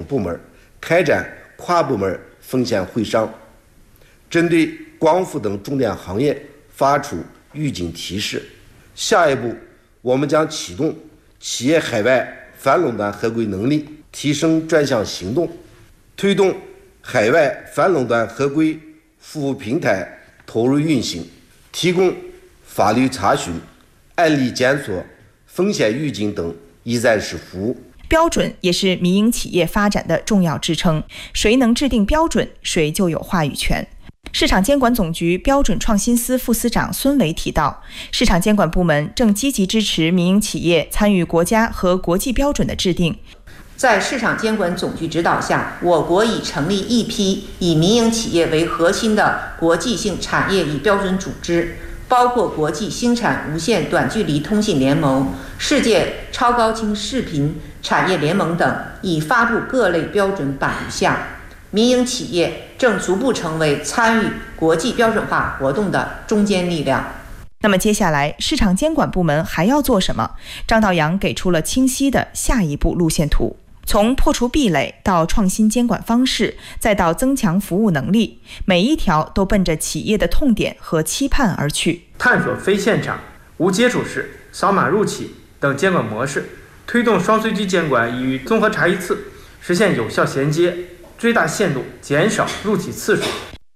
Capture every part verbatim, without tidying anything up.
部门开展跨部门风险会商，针对光伏等重点行业发出预警提示。下一步，我们将启动企业海外反垄断合规能力提升专项行动，推动海外反垄断合规服务平台投入运行，提供法律查询、案例检索、风险预警等一站式服务。 标准也是民营企业发展的重要支撑，谁能制定标准，谁就有话语权。市场监管总局标准创新司副司长孙伟提到，市场监管部门正积极支持民营企业参与国家和国际标准的制定。 在市场监管总局指导下，我国已成立一批以民营企业为核心的国际性产业与标准组织，包括国际星产无线短距离通信联盟、世界超高清视频产业联盟等，已发布各类标准百余项。民营企业正逐步成为参与国际标准化活动的中坚力量。 那么接下来市场监管部门还要做什么？张道阳给出了清晰的下一步路线图。从破除壁垒到创新监管方式，再到增强服务能力，每一条都奔着企业的痛点和期盼而去。 探索非现场、无接触式、扫码入企等监管模式，推动双随机监管与综合查一次，实现有效衔接，最大限度减少入企次数。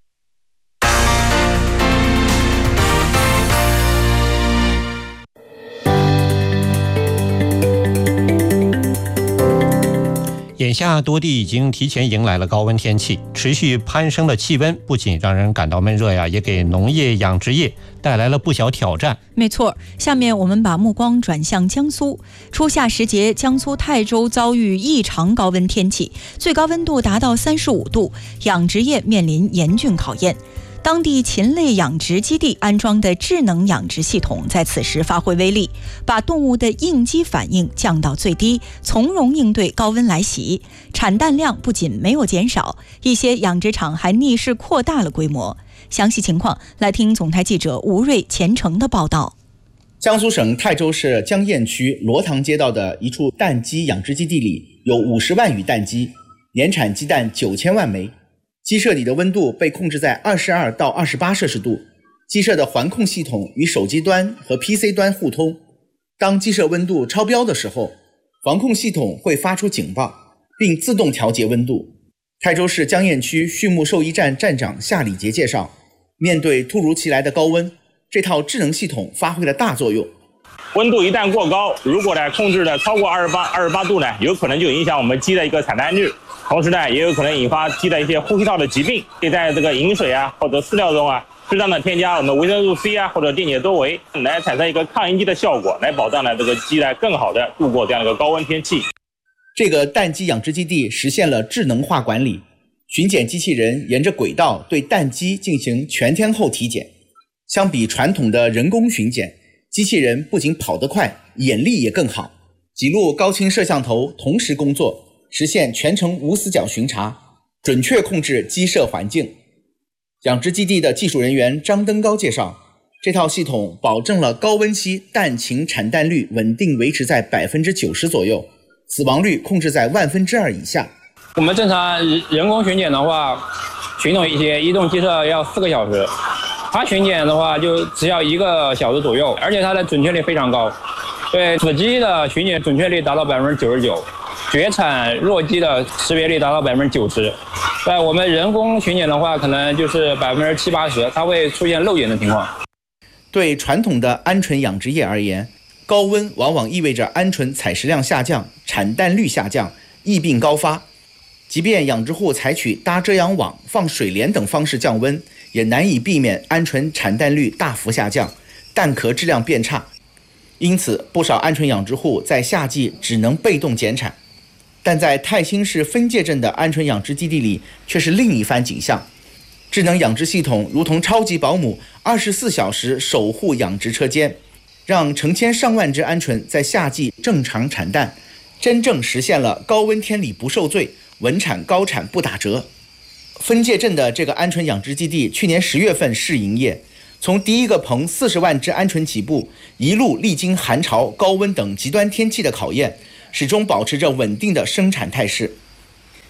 眼下多地已经提前迎来了高温天气，持续攀升的气温不仅让人感到闷热呀，也给农业养殖业带来了不小挑战。 没错，下面我们把目光转向江苏。初夏时节，江苏泰州遭遇异常高温天气，最高温度达到三十五度，养殖业面临严峻考验。当地禽类养殖基地安装的智能养殖系统在此时发挥威力，把动物的应激反应降到最低，从容应对高温来袭。产蛋量不仅没有减少，一些养殖场还逆势扩大了规模。详细情况来听总台记者吴瑞、钱成的报道。 江苏省泰州市江堰区罗塘街道的一处蛋鸡养殖基地里有五十万羽蛋鸡，年产鸡蛋九千万枚。鸡舍里的温度被控制在二十二到二十八摄氏度，鸡舍的环控系统与手机端和 P C 端互通。当鸡舍温度超标的时候，防控系统会发出警报，并自动调节温度。泰州市江堰区畜牧兽医站站长夏礼杰介绍，面对突如其来的高温，这套智能系统发挥了大作用。 温度一旦过高，如果呢控制的超过二十八、二十八度呢，有可能就影响我们鸡的一个产蛋率。同时呢，也有可能引发鸡的一些呼吸道的疾病，可以在这个饮水啊或者饲料中啊，适当的添加我们维生素 C 啊或者电解多维，来产生一个抗应激的效果，来保障呢这个鸡来更好的度过这样一个高温天气。 这个蛋鸡养殖基地实现了智能化管理，巡检机器人沿着轨道对蛋鸡进行全天候体检。相比传统的人工巡检，机器人不仅跑得快，眼力也更好，几路高清摄像头同时工作，实现全程无死角巡查，准确控制鸡舍环境。养殖基地的技术人员张登高介绍，这套系统保证了高温期蛋禽产蛋率稳定维持在百分之九十左右，死亡率控制在万分之二以下。 我们正常人工巡检的话，巡逻一些移动鸡舍要四个小时，它巡检的话就只要一个小时左右，而且它的准确率非常高。对死鸡的巡检准确率达到百分之九十九。绝产弱鸡的识别率达到百分之九十，在我们人工巡检的话，可能就是百分之七八十，它会出现漏检的情况。 对传统的鹌鹑养殖业而言，高温往往意味着鹌鹑采食量下降、产蛋率下降、疫病高发。即便养殖户采取搭遮阳网、放水帘等方式降温，也难以避免鹌鹑产蛋率大幅下降，蛋壳质量变差。因此，不少鹌鹑养殖户在夏季只能被动减产。但在泰兴市分界镇的鹌鹑养殖基地里却是另一番景象，智能养殖系统如同超级保姆，二十四小时守护养殖车间，让成千上万只鹌鹑在夏季正常产蛋，真正实现了高温天理不受罪，稳产高产不打折。分界镇的这个鹌鹑养殖基地去年十月份试营业，从第一个棚四十万只鹌鹑起步，一路历经寒潮、高温等极端天气的考验，始终保持着稳定的生产态势。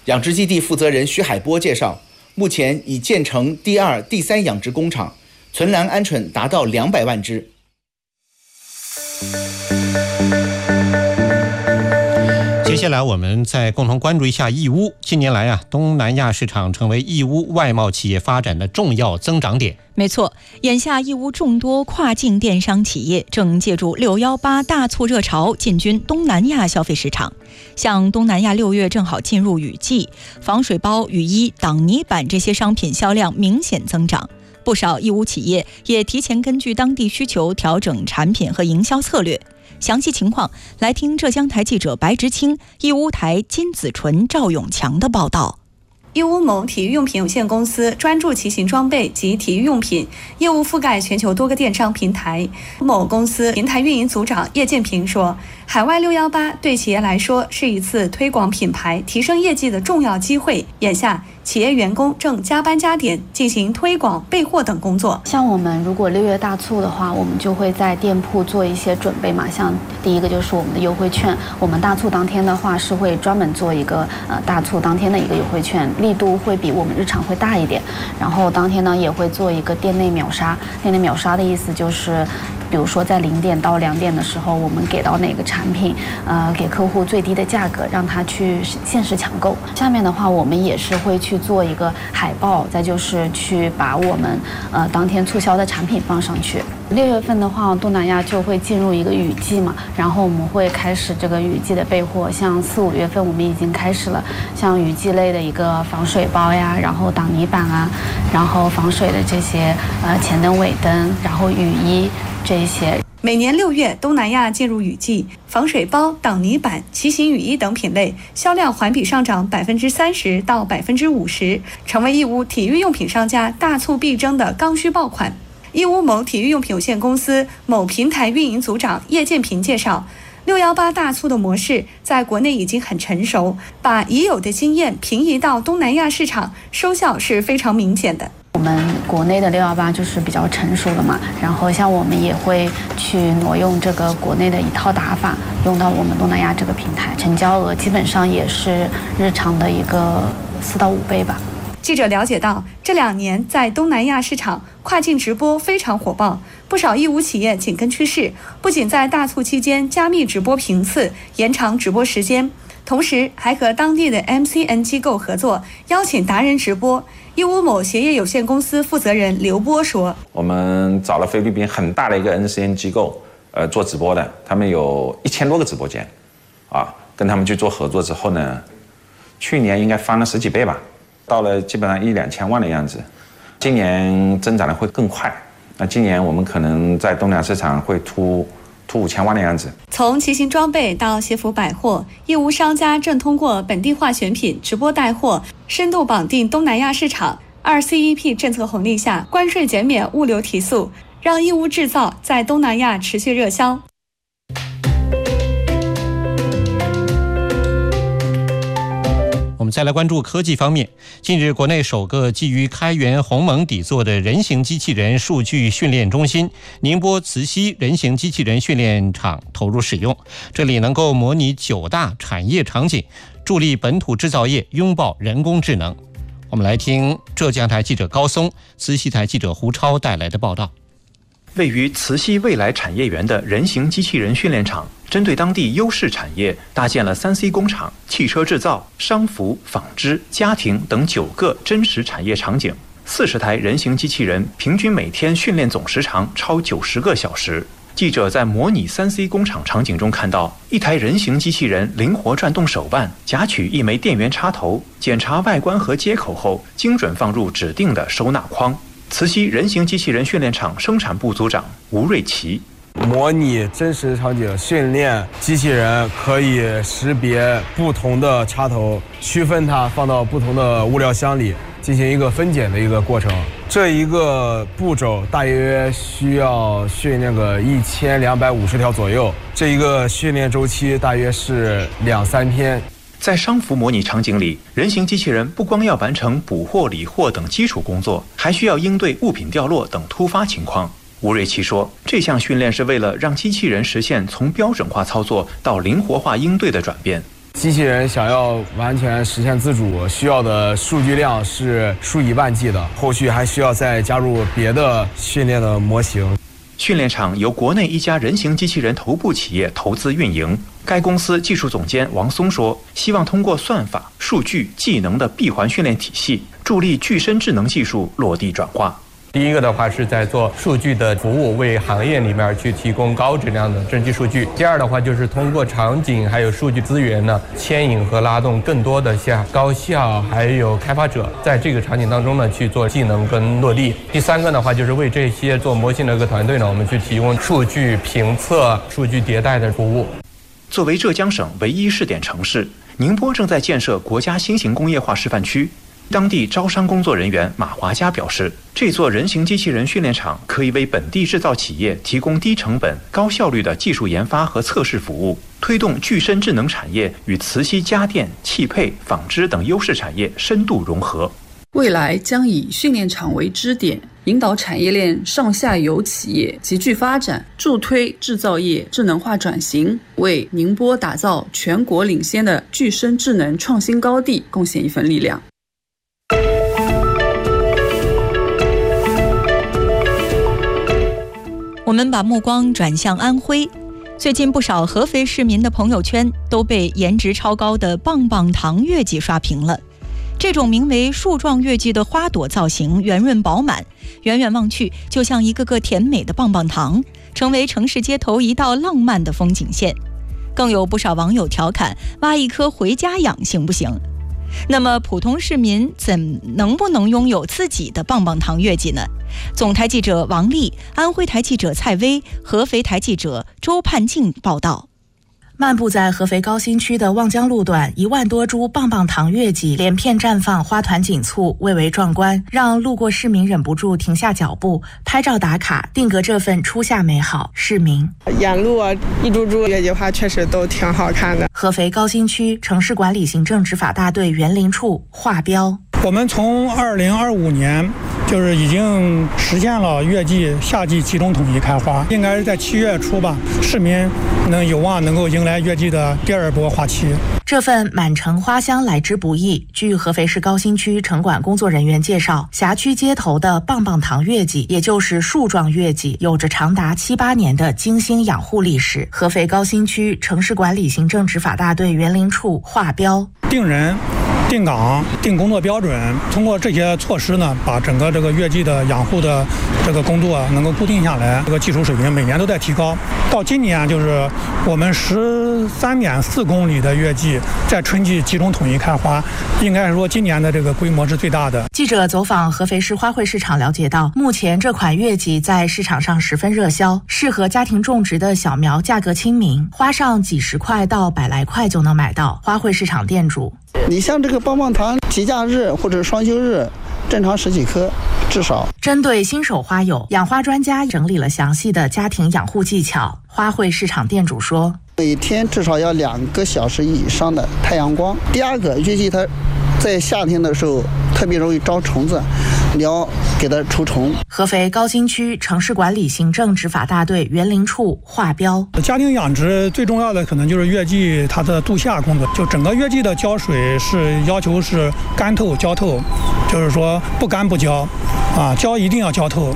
养殖基地负责人徐海波介绍，目前已建成第二、第三养殖工厂，存栏鹌鹑达到两百万只。 接下来我们再共同关注一下义乌。近年来啊，东南亚市场成为义乌外贸企业发展的重要增长点。 没错，眼下义乌众多跨境电商企业正借助六一八大促热潮进军东南亚消费市场。像东南亚六月正好进入雨季，防水包、雨衣、挡泥板这些商品销量明显增长。不少义乌企业也提前根据当地需求调整产品和营销策略。详细情况，来听浙江台记者白直清、义乌台金子纯、赵永强的报道。 义乌某体育用品有限公司专注骑行装备及体育用品，业务覆盖全球多个电商平台。某公司平台运营组长叶建平说，海外六一八对企业来说是一次推广品牌、提升业绩的重要机会。眼下，企业员工正加班加点进行推广、备货等工作。 像我们如果六月大促的话，我们就会在店铺做一些准备嘛。像第一个就是我们的优惠券，我们大促当天的话是会专门做一个呃大促当天的一个优惠券，力度会比我们日常会大一点。然后当天呢也会做一个店内秒杀，店内秒杀的意思就是，比如说在零点到两点的时候，我们给到哪个产品，呃给客户最低的价格，让他去限时抢购。下面的话我们也是会去去做一个海报，再就是去把我们呃当天促销的产品放上去。六月份的话，东南亚就会进入一个雨季嘛，然后我们会开始这个雨季的备货。像四五月份我们已经开始了，像雨季类的一个防水包呀，然后挡泥板啊，然后防水的这些呃前灯、尾灯，然后雨衣这些。 每年六月，东南亚进入雨季，防水包、挡泥板、骑行雨衣等品类销量环比上涨百分之三十到百分之五十，成为义乌体育用品商家大促必争的刚需爆款。义乌某体育用品有限公司某平台运营组长叶建平介绍，六一八大促的模式在国内已经很成熟，把已有的经验平移到东南亚市场，收效是非常明显的。 我们国内的六一八就是比较成熟的嘛，然后像我们也会去挪用这个国内的一套打法，用到我们东南亚这个平台，成交额基本上也是日常的一个四到五倍吧。 记者了解到，这两年在东南亚市场跨境直播非常火爆，不少义乌企业紧跟趋势，不仅在大促期间加密直播频次，延长直播时间，同时还和当地的 M C N 机构合作，邀请达人直播。义乌某鞋业有限公司负责人刘波说， 我们找了菲律宾很大的一个 M C N 机构，呃，做直播的，他们有一千多个直播间，啊，跟他们去做合作之后呢，去年应该翻了十几倍吧，到了基本上一两千万的样子，今年增长的会更快。那今年我们可能在东南亚市场会突突五千万的样子。 从骑行装备到鞋服百货，义乌商家正通过本地化选品、直播带货，深度绑定东南亚市场。二 C E P 政策红利下，关税减免、物流提速，让义乌制造在东南亚持续热销。 我们再来关注科技方面。近日，国内首个基于开源鸿蒙底座的人形机器人数据训练中心——宁波慈溪人形机器人训练场投入使用。这里能够模拟九大产业场景，助力本土制造业拥抱人工智能。我们来听浙江台记者高松、慈溪台记者胡超带来的报道。 位于慈溪未来产业园的人形机器人训练场，针对当地优势产业搭建了 三 C 工厂、汽车制造、商服、纺织、家庭等九个真实产业场景。四十台人形机器人平均每天训练总时长超九十个小时。记者在模拟 三 C 工厂场景中看到，一台人形机器人灵活转动手腕，夹取一枚电源插头，检查外观和接口后，精准放入指定的收纳框。慈溪人形机器人训练场生产部组长吴瑞奇， 模拟真实场景训练机器人可以识别不同的插头，区分它放到不同的物料箱里，进行一个分拣的一个过程。这一个步骤大约需要训练个一千两百五十条左右，这一个训练周期大约是两三天。 在商服模拟场景里，人形机器人不光要完成补货、理货等基础工作，还需要应对物品掉落等突发情况。吴瑞奇说，这项训练是为了让机器人实现从标准化操作到灵活化应对的转变。 机器人想要完全实现自主，需要的数据量是数以万计的，后续还需要再加入别的训练的模型。 训练场由国内一家人形机器人头部企业投资运营。该公司技术总监王松说，希望通过算法、数据、技能的闭环训练体系，助力具身智能技术落地转化。 第一个的话是在做数据的服务，为行业里面去提供高质量的真机数据。第二的话就是通过场景还有数据资源呢，牵引和拉动更多的像高校还有开发者，在这个场景当中呢去做技能跟落地。第三个的话就是为这些做模型的一个团队呢，我们去提供数据评测、数据迭代的服务。 作为浙江省唯一试点城市，宁波正在建设国家新型工业化示范区。当地招商工作人员马华佳表示，这座人形机器人训练场可以为本地制造企业提供低成本、高效率的技术研发和测试服务，推动具身智能产业与磁吸家电、汽配、纺织等优势产业深度融合。 未来将以训练场为支点，引导产业链上下游企业集聚发展，助推制造业智能化转型，为宁波打造全国领先的具身智能创新高地贡献一份力量。 我们把目光转向安徽，最近不少合肥市民的朋友圈都被颜值超高的棒棒糖月季刷屏了。这种名为树状月季的花朵造型圆润饱满，远远望去就像一个个甜美的棒棒糖，成为城市街头一道浪漫的风景线。更有不少网友调侃，挖一颗回家养行不行？那么普通市民怎能不能拥有自己的棒棒糖月季呢？总台记者王丽，安徽台记者蔡薇，合肥台记者周盼静报道。 漫步在合肥高新区的望江路段，一万多株棒棒糖月季连片绽放，花团锦簇，蔚为壮观，让路过市民忍不住停下脚步拍照打卡，定格这份初夏美好。市民沿路啊，一株株月季花确实都挺好看的。 合肥高新区城市管理行政执法大队园林处划标， 我们从二零二五年就是已经实现了月季夏季集中统一开花，应该是在七月初吧，市民能有望能够迎来月季的第二波花期。 这份满城花香来之不易。据合肥市高新区城管工作人员介绍，辖区街头的棒棒糖月季，也就是树状月季，有着长达七八年的精心养护历史。合肥高新区城市管理行政执法大队园林处划标， 定人、定岗、定工作标准，通过这些措施呢，把整个这个月季的养护的这个工作能够固定下来，这个技术水平每年都在提高。到今年就是我们十三点四公里的月季在春季集中统一开花，应该是说今年的这个规模是最大的。 记者走访合肥市花卉市场了解到，目前这款月季在市场上十分热销，适合家庭种植的小苗价格亲民，花上几十块到百来块就能买到。花卉市场店主， 你像这个棒棒糖节假日或者双休日，正常十几颗至少。 针对新手花友，养花专家整理了详细的家庭养护技巧。花卉市场店主说， 每天至少要两个小时以上的太阳光。第二个，月季它在夏天的时候特别容易招虫子，你要给它除虫。 合肥高新区城市管理行政执法大队园林处划标， 家庭养殖最重要的可能就是月季它的度夏工作，就整个月季的浇水是要求是干透浇透，就是说不干不浇啊，浇一定要浇透。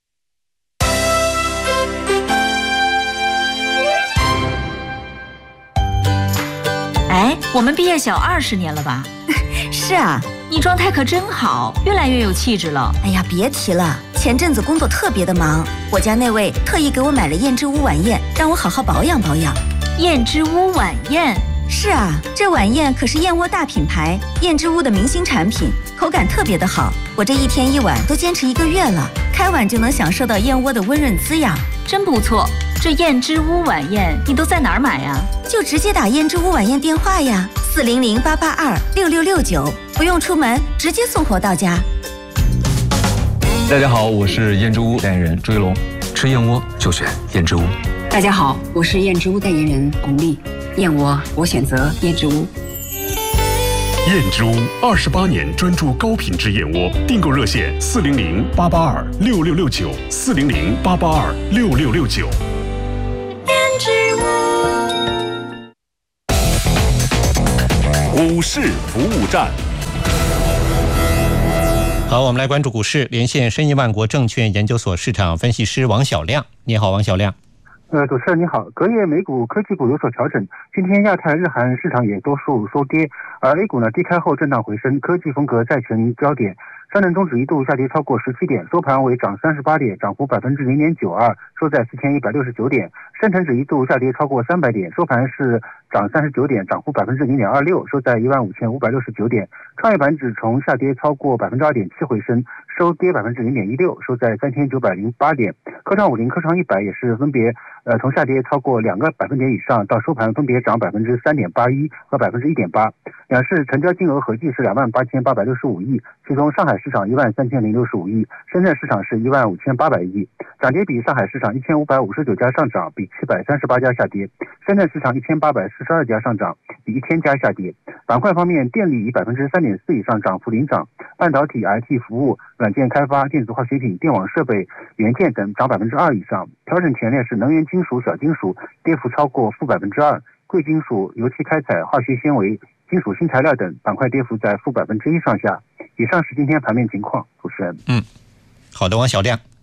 哎，我们毕业小二十年了吧？ 是啊， 你状态可真好，越来越有气质了。 哎呀，别提了，前阵子工作特别的忙，我家那位特意给我买了燕之屋晚宴，让我好好保养保养。 燕之屋晚宴？ 是啊，这晚宴可是燕窝大品牌燕之屋的明星产品，口感特别的好。我这一天一碗都坚持一个月了，开碗就能享受到燕窝的温润滋养， 真不错。这燕之屋晚宴你都在哪儿买呀？ 就直接打燕之屋晚宴电话呀，四零零八八二六六六九，不用出门，直接送货到家。 大家好，我是燕之屋代言人朱一龙，吃燕窝就选燕之屋。 大家好，我是燕之屋代言人巩俐，燕窝我选择燕之屋。 燕之屋二十八年专注高品质燕窝，订购热线四零零八八二六六六九，四零零八八二六六六九。燕之屋。 股市服务站。 好，我们来关注股市，连线申银万国证券研究所市场分析师王小亮。你好，王小亮。 呃，主持人你好。隔夜美股、科技股有所调整，今天亚太、日韩市场也多数收跌，而 A 股呢低开后震荡回升，科技风格再成焦点。上证综指一度下跌超过十七点，收盘为涨三十八点，涨幅百分之零点九二，收在四千一百六十九点。深成指一度下跌超过三百点，收盘是涨三十九点，涨幅百分之零点二六，收在一万五千五百六十九点。创业板指从下跌超过百分之二点七回升，收跌百分之零点一六，收在三千九百零八点。科创五零、科创一百也是分别呃从下跌超过两个百分点以上，到收盘分别涨百分之三点八一和百分之一点八。两市成交金额合计是两万八千八百六十五亿，其中上海市场一万三千零六十五亿，深圳市场是一万五千八百亿。涨跌比：上海市场一千五百五十九家上涨，比七百三十八家下跌；深圳市场一千八百四十二家上涨，比一千家下跌。板块方面，电力以百分之三点四以上涨幅领涨，半导体、I T 服务、软件开发、电子化学品、电网设备、元件等涨百分之二以上。调整前列是能源金属、小金属，跌幅超过负百分之二；贵金属、油气开采、化学纤维、金属新材料等板块跌幅在负百分之一上下。以上是今天盘面情况，主持人。 嗯，好的，王小亮。